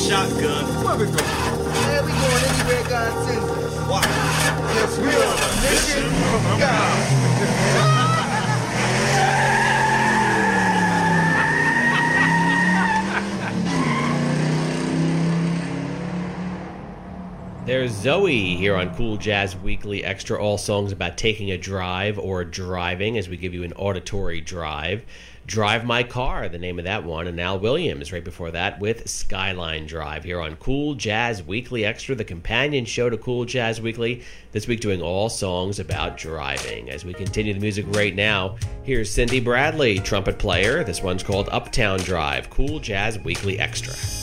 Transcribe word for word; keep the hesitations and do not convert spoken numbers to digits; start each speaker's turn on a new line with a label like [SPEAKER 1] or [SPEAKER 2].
[SPEAKER 1] shotgun.
[SPEAKER 2] Where we going?
[SPEAKER 3] Man, we going anywhere God sends us.
[SPEAKER 1] Why?
[SPEAKER 2] Yes, we on a mission from God.
[SPEAKER 4] There's Zoe here on Cool Jazz Weekly Extra, all songs about taking a drive or driving as we give you an auditory drive. Drive My Car, the name of that one, and Al Williams right before that with Skyline Drive here on Cool Jazz Weekly Extra, the companion show to Cool Jazz Weekly, this week doing all songs about driving. As we continue the music right now, here's Cindy Bradley, trumpet player. This one's called Uptown Drive, Cool Jazz Weekly Extra.